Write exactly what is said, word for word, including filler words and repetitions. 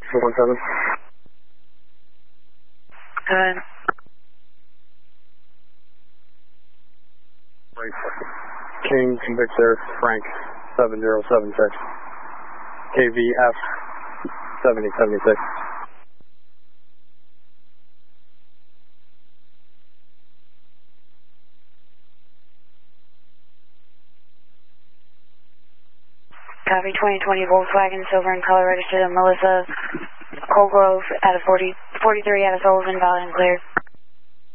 two one seven. Good. King Victor Frank seven zero seven six. K V F seventy seventy-six. Copy, twenty twenty Volkswagen Silver in color registered to Melissa Colgrove at a forty, forty-three out of Sullivan, valid and clear.